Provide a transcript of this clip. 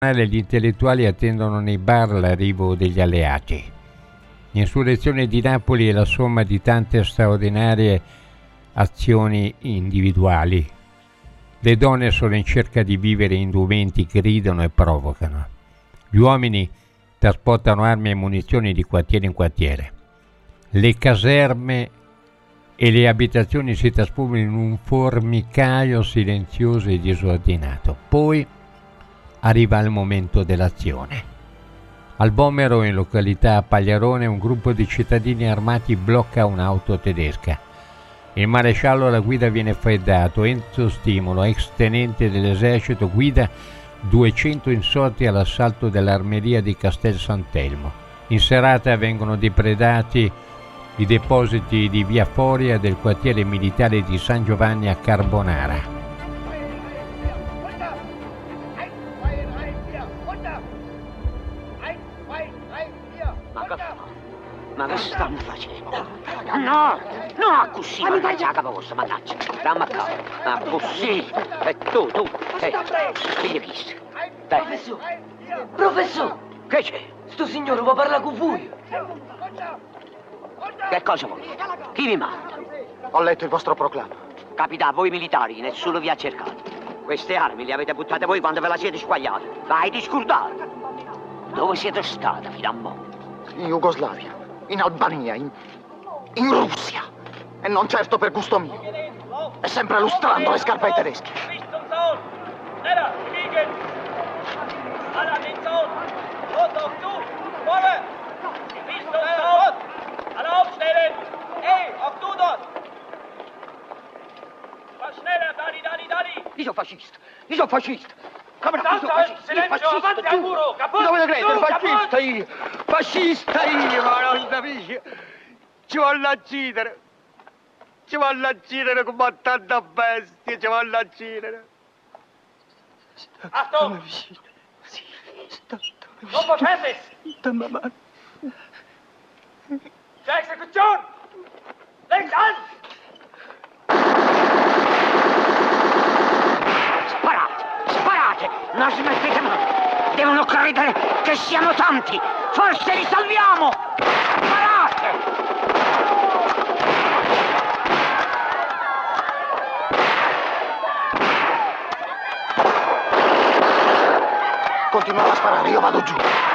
Gli intellettuali attendono nei bar l'arrivo degli alleati. L'insurrezione di Napoli è la somma di tante straordinarie azioni individuali. Le donne sono in cerca di vivere indumenti, gridano e provocano. Gli uomini trasportano armi e munizioni di quartiere in quartiere. Le caserme e le abitazioni si trasformano in un formicaio silenzioso e disordinato. Poi arriva il momento dell'azione. Al Vomero, in località Pagliarone, un gruppo di cittadini armati blocca un'auto tedesca. Il maresciallo alla guida viene freddato. Enzo Stimolo, ex tenente dell'esercito, guida 200 insorti all'assalto dell'armeria di Castel Sant'Elmo. In serata vengono depredati i depositi di Via Foria del quartiere militare di San Giovanni a Carbonara. Ma che stanno facendo? No, no, così, mannaggia la capovossa, mannaggia. Dammi a capo, ma così. E tu, figli visto. Professore! Che c'è? Sto signore vuole parlare con voi. Che cosa vuoi? Chi vi manda? Ho letto il vostro proclama. Capità, voi militari, nessuno vi ha cercato. Queste armi le avete buttate voi quando ve la siete squagliate. Vai di scordare. Dove siete stati fino a mo'? In Jugoslavia, in Albania, in Russia. E non certo per gusto mio. E sempre lustrando le scarpe ai tedeschi. Io sono fascista! Io sono fascista! Silenzio, avanti al muro! Mi dovete credere, fascista io, ma non capisci? Ci voglio uccidere! Ci voglio uccidere come tanta bestia, ci voglio uccidere! Achtung! Dopo fermis! Zur Exekution! Lenkt an! Sparate! Non smettete mai! Devono credere che siamo tanti! Forse li salviamo! Sparate! Continuate a sparare, io vado giù.